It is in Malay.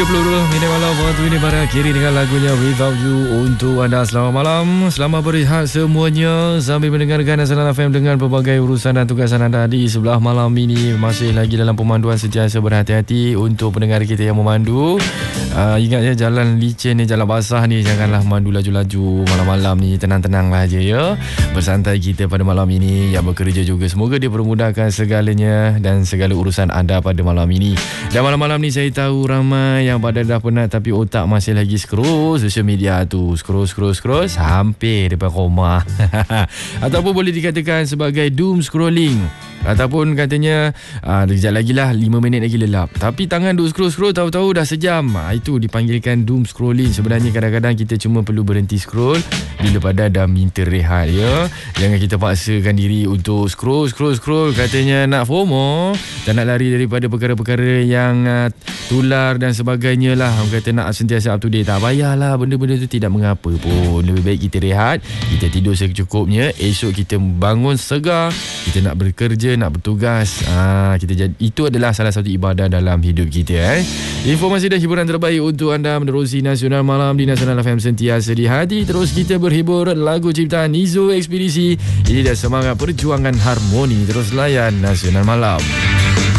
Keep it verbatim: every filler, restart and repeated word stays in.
tiga puluh dua minit malam waktu ini pada akhiri dengan lagunya Without You untuk anda. Selamat malam, selamat berehat semuanya sambil mendengarkan Nasional F M dengan pelbagai urusan dan tugasan anda di sebelah malam ini. Masih lagi dalam pemanduan, sentiasa berhati-hati untuk pendengar kita yang memandu. Uh, ingat ya, jalan licin ni, jalan basah ni, janganlah memandu laju-laju malam-malam ni. Tenang-tenanglah aja ya, bersantai kita pada malam ini. Yang bekerja juga, semoga dia permudahkan segalanya dan segala urusan anda pada malam ini. Dan malam-malam ni saya tahu ramai yang pada dah penat tapi otak masih lagi scroll social media tu, scroll scroll scroll hampir depan koma. Ataupun boleh dikatakan sebagai doom scrolling, ataupun katanya uh, sekejap lagi lah, lima minit lagi lelap, tapi tangan duk scroll-scroll, tahu-tahu dah sejam. uh, Itu dipanggilkan doom scrolling. Sebenarnya kadang-kadang kita cuma perlu berhenti scroll bila pada dah minta rehat ya. Jangan kita paksakan diri untuk scroll scroll scroll katanya nak FOMO, tak nak lari daripada perkara-perkara yang uh, tular dan sebagainya lah. Orang kata nak sentiasa up to date, tak payahlah, benda-benda tu tidak mengapa pun. Lebih baik kita rehat, kita tidur secukupnya, esok kita bangun segar, kita nak bekerja, nak bertugas. Ah, kita jadi, itu adalah salah satu ibadah dalam hidup kita. Eh. Informasi dan hiburan terbaik untuk anda menerusi Nasional Malam di Nasional F M, sentiasa di hati. Terus kita berhibur, lagu ciptaan Nizo Ekspedisi. Ini dah semangat perjuangan harmoni. Terus layan Nasional Malam.